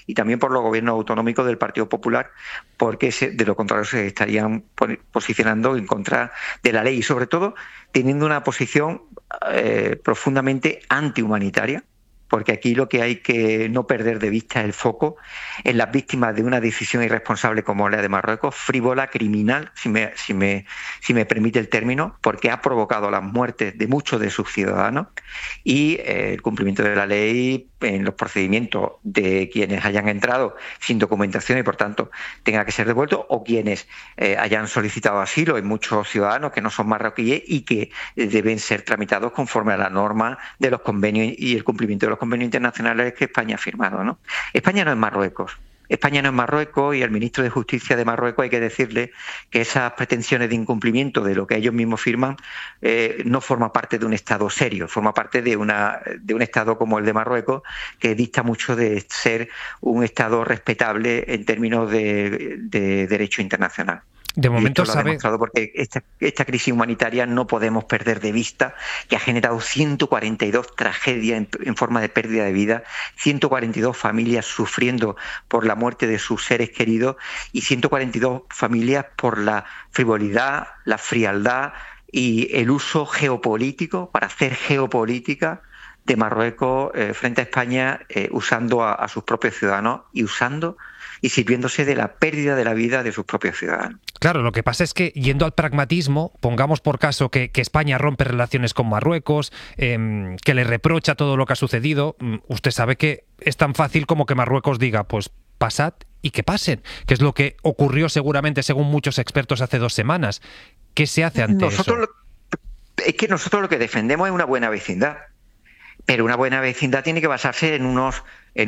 y también por los gobiernos autonómicos del Partido Popular, porque de lo contrario se estarían posicionando en contra de la ley y sobre todo teniendo una posición profundamente antihumanitaria, porque aquí lo que hay que no perder de vista es el foco en las víctimas de una decisión irresponsable como la de Marruecos, frívola, criminal, si me permite el término, porque ha provocado las muertes de muchos de sus ciudadanos y el cumplimiento de la ley en los procedimientos de quienes hayan entrado sin documentación y por tanto tenga que ser devuelto, o quienes hayan solicitado asilo, hay muchos ciudadanos que no son marroquíes y que deben ser tramitados conforme a la norma de los convenios y el cumplimiento de los convenios internacionales que España ha firmado, ¿no? España no es Marruecos. España no es Marruecos y al ministro de Justicia de Marruecos hay que decirle que esas pretensiones de incumplimiento de lo que ellos mismos firman no forma parte de un Estado serio, forma parte de un Estado como el de Marruecos que dista mucho de ser un Estado respetable en términos de derecho internacional. De Y momento esto lo ha sabe... demostrado porque esta crisis humanitaria no podemos perder de vista que ha generado 142 tragedias en forma de pérdida de vida, 142 familias sufriendo por la muerte de sus seres queridos y 142 familias por la frivolidad, la frialdad y el uso geopolítico para hacer geopolítica de Marruecos frente a España, usando a sus propios ciudadanos y sirviéndose de la pérdida de la vida de sus propios ciudadanos. Claro, lo que pasa es que, yendo al pragmatismo, pongamos por caso que España rompe relaciones con Marruecos, que le reprocha todo lo que ha sucedido, usted sabe que es tan fácil como que Marruecos diga, pues pasad y que pasen, que es lo que ocurrió seguramente, según muchos expertos, hace 2 semanas. ¿Qué se hace ante eso? Es que nosotros lo que defendemos es una buena vecindad. Pero una buena vecindad tiene que basarse en unas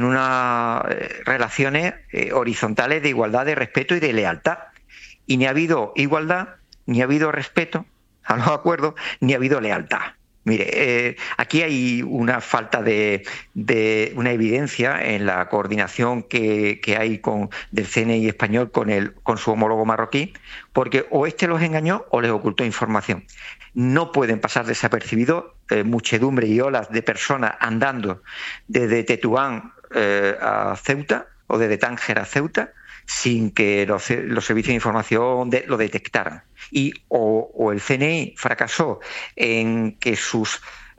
relaciones horizontales de igualdad, de respeto y de lealtad. Y ni ha habido igualdad, ni ha habido respeto a los acuerdos, ni ha habido lealtad. Mire, aquí hay una falta de una evidencia en la coordinación que hay del CNI español con su homólogo marroquí, porque o los engañó o les ocultó información. No pueden pasar desapercibidos muchedumbre y olas de personas andando desde Tetuán a Ceuta o desde Tánger a Ceuta sin que los servicios de información lo detectaran. O el CNI fracasó en que sus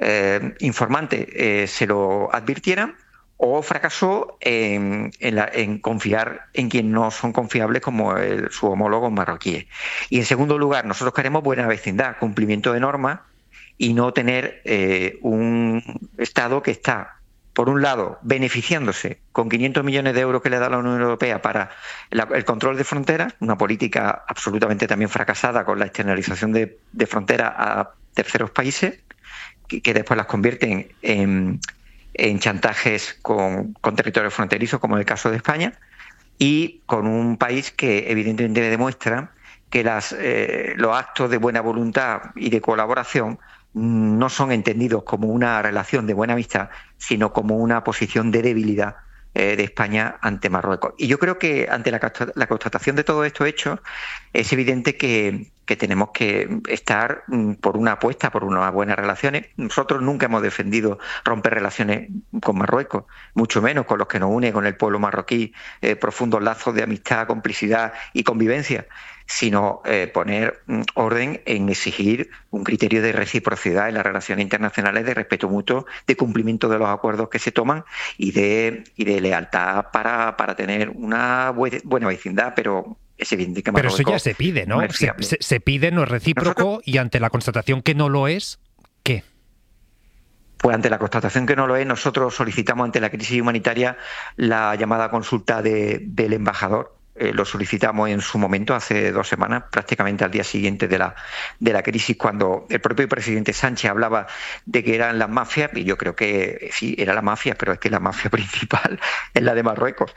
informantes se lo advirtieran, o fracasó en confiar en quienes no son confiables como su homólogo marroquí. Y en segundo lugar, nosotros queremos buena vecindad, cumplimiento de normas y no tener un Estado que está, por un lado, beneficiándose con 500 millones de euros que le da la Unión Europea para el control de fronteras, una política absolutamente también fracasada con la externalización de fronteras a terceros países, que después las convierten en chantajes con territorios fronterizos, como en el caso de España, y con un país que evidentemente demuestra que los actos de buena voluntad y de colaboración no son entendidos como una relación de buena amistad, sino como una posición de debilidad de España ante Marruecos. Y yo creo que ante la constatación de todos estos hechos es evidente que tenemos que estar por una apuesta por unas buenas relaciones. Nosotros nunca hemos defendido romper relaciones con Marruecos, mucho menos con los que nos une con el pueblo marroquí profundos lazos de amistad, complicidad y convivencia, sino poner orden en exigir un criterio de reciprocidad en las relaciones internacionales, de respeto mutuo, de cumplimiento de los acuerdos que se toman y de lealtad para tener una buena vecindad, pero es evidente que Marruecos... Pero eso ya se pide, ¿no? Se pide, no es recíproco, y ante la constatación que no lo es, ¿qué? Pues ante la constatación que no lo es, nosotros solicitamos ante la crisis humanitaria la llamada consulta del embajador. Lo solicitamos en su momento, hace 2 semanas, prácticamente al día siguiente de la crisis, cuando el propio presidente Sánchez hablaba de que eran las mafias, y yo creo que sí, era la mafia, pero es que la mafia principal es la de Marruecos.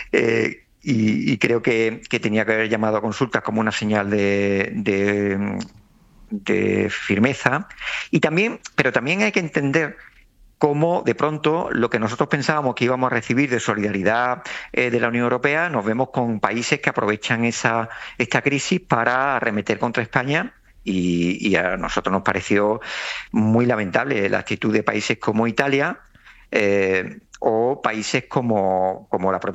Y creo que tenía que haber llamado a consultas como una señal de firmeza. Pero también hay que entender cómo de pronto lo que nosotros pensábamos que íbamos a recibir de solidaridad de la Unión Europea, nos vemos con países que aprovechan esta crisis para arremeter contra España. Y a nosotros nos pareció muy lamentable la actitud de países como Italia o países como la propia